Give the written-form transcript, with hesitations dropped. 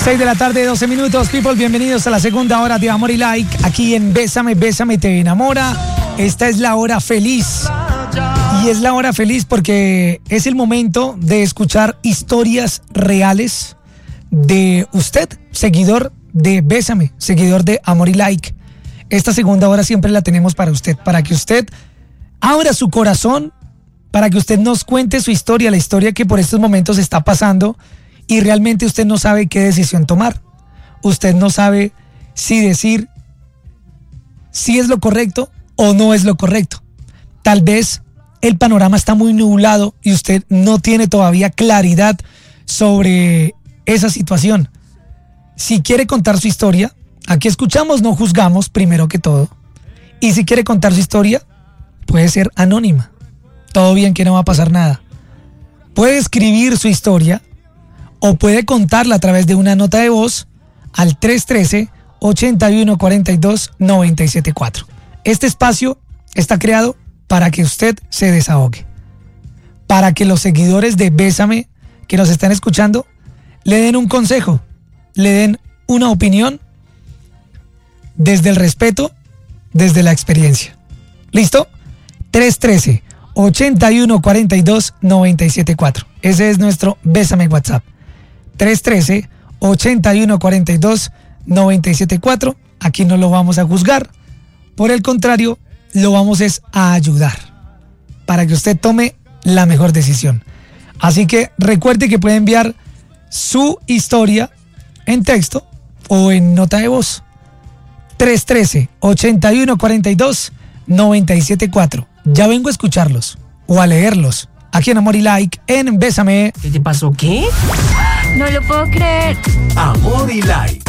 6 de la tarde, 12 minutos. People, bienvenidos a la segunda hora de Amor y Like, aquí en Bésame, Bésame, te enamora. Esta es la hora feliz. Y es la hora feliz porque es el momento de escuchar historias reales de usted, seguidor de Bésame, seguidor de Amor y Like. Esta segunda hora siempre la tenemos para usted, para que usted abra su corazón, para que usted nos cuente su historia, la historia que por estos momentos está pasando y realmente usted no sabe qué decisión tomar. Usted no sabe si decir si es lo correcto o no es lo correcto. Tal vez el panorama está muy nublado y usted no tiene todavía claridad sobre esa situación. Si quiere contar su historia, aquí escuchamos, no juzgamos, primero que todo. Y si quiere contar su historia, puede ser anónima. Todo bien, que no va a pasar nada. Puede escribir su historia o puede contarla a través de una nota de voz al 313-8142-974. Este espacio está creado para que usted se desahogue, para que los seguidores de Bésame que nos están escuchando le den un consejo, le den una opinión desde el respeto, desde la experiencia. ¿Listo? 313-8142-974. Ese es nuestro Bésame WhatsApp. 313-8142-974. Aquí no lo vamos a juzgar. Por el contrario, lo vamos a ayudar para que usted tome la mejor decisión. Así que recuerde que puede enviar su historia en texto o en nota de voz. 313-8142-974. Ya vengo a escucharlos o a leerlos aquí en Amor y Like en Bésame. ¿Qué te pasó? ¿Qué? No lo puedo creer. Amor y Like.